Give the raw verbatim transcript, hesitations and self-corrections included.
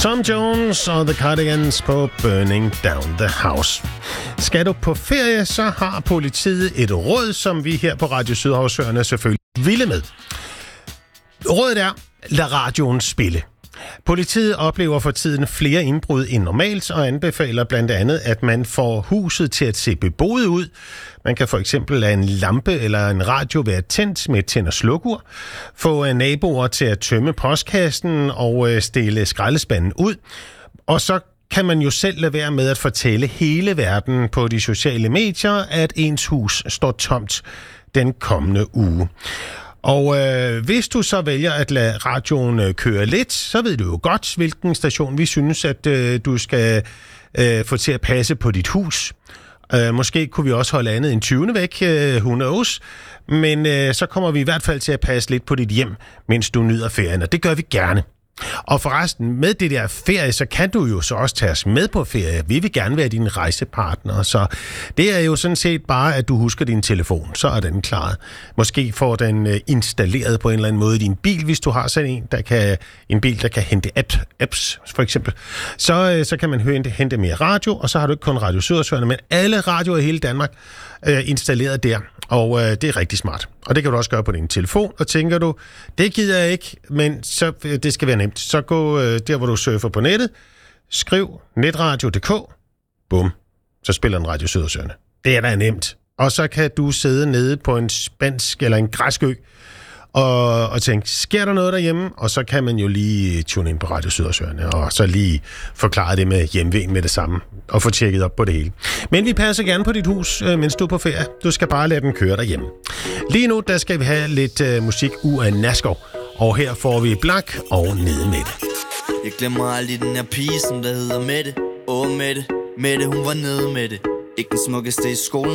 Tom Jones og The Cardigans på Burning Down the House. Skal du på ferie, så har politiet et råd, som vi her på Radio Sydhavsøerne selvfølgelig ville med. Rådet er, lad radioen spille. Politiet oplever for tiden flere indbrud end normalt og anbefaler blandt andet, at man får huset til at se beboet ud. Man kan for eksempel lade en lampe eller en radio være tændt med et tænd- og slukur, få naboer til at tømme postkassen og stille skraldespanden ud. Og så kan man jo selv lade være med at fortælle hele verden på de sociale medier, at ens hus står tomt den kommende uge. Og øh, hvis du så vælger at lade radioen øh, køre lidt, så ved du jo godt, hvilken station vi synes, at øh, du skal øh, få til at passe på dit hus. Øh, måske kunne vi også holde andet end tyvende væk, øh, who knows. Men øh, så kommer vi i hvert fald til at passe lidt på dit hjem, mens du nyder ferien, og det gør vi gerne. Og forresten, med det der ferie, så kan du jo så også tage os med på ferie. Vi vil gerne være dine rejsepartnere, så det er jo sådan set bare, at du husker din telefon, så er den klaret. Måske får den installeret på en eller anden måde i din bil, hvis du har sådan en, der kan, en bil, der kan hente app, apps, for eksempel. Så, så kan man hente, hente mere radio, og så har du ikke kun Radio Sydhavsøerne, men alle radioer i hele Danmark øh, installeret der, og øh, det er rigtig smart. Og det kan du også gøre på din telefon, og tænker du, det gider jeg ikke, men så, det skal være nemt. Så gå øh, der, hvor du surfer på nettet, skriv netradio punktum d k, bum, så spiller den Radio Sydhavsøerne. Det er da nemt. Og så kan du sidde nede på en spansk eller en græsk ø, og, og tænke, sker der noget derhjemme? Og så kan man jo lige tune ind på Radio Sydhavsøerne, og så lige forklare det med hjemvejen med det samme, og få tjekket op på det hele. Men vi passer gerne på dit hus, mens du er på ferie. Du skal bare lade den køre derhjemme. Lige nu, der skal vi have lidt uh, musik ud af Naskov, og her får vi Blak og Nede med det. Jeg glemmer aldrig den her pige, som der hedder Mette. Åh, Mette, Mette, hun var nede med det. Ikke den smukkeste i skolen,